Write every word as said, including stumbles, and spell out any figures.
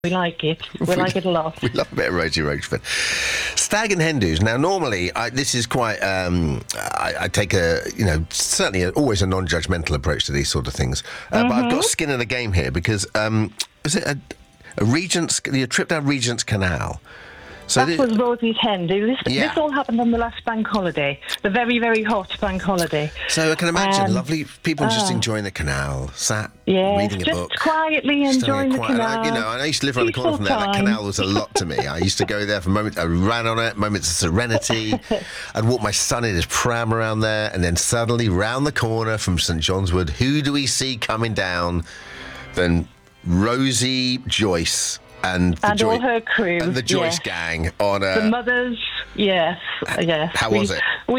We like it. We like it a lot. We love a bit of Rosie Rochefort. Stag and hen do's. Now, normally, I, this is quite. Um, I, I take a, you know, certainly a, always a non-judgmental approach to these sort of things. Uh, Mm-hmm. But I've got skin in the game here because um, is it a, a Regent's? Your trip down Regent's Canal. So That the- was Rosie's hen do. This, Yeah. this all happened on the last bank holiday, the very, very hot bank holiday. So I can imagine Um, lovely people just ah. enjoying the canal, sat Yes, reading a just book. quietly just enjoying having a the quiet- and I- canal. you know, and I used to live around the corner from Peaceful there. That time. canal was a lot to me. I used to go there for moments. I ran on it, moments of serenity. I'd walk my son in his pram around there, and then suddenly, round the corner from St John's Wood, who do we see coming down? Then Rosie Joyce and the And Joy- all her crew. and the Joyce yes. gang on The a. mothers, yes, yes. How we, was it? We